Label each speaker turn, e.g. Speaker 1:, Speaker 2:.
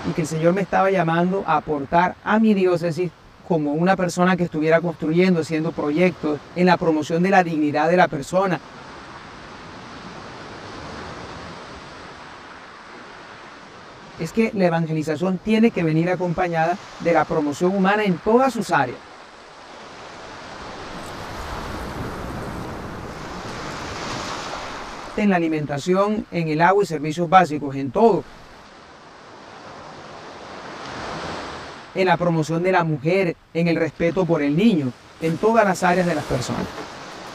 Speaker 1: y que el Señor me estaba llamando a aportar a mi diócesis como una persona que estuviera construyendo, haciendo proyectos en la promoción de la dignidad de la persona. Es que la evangelización tiene que venir acompañada de la promoción humana en todas sus áreas. En la alimentación, en el agua y servicios básicos, en todo. En la promoción de la mujer, en el respeto por el niño, en todas las áreas de las personas.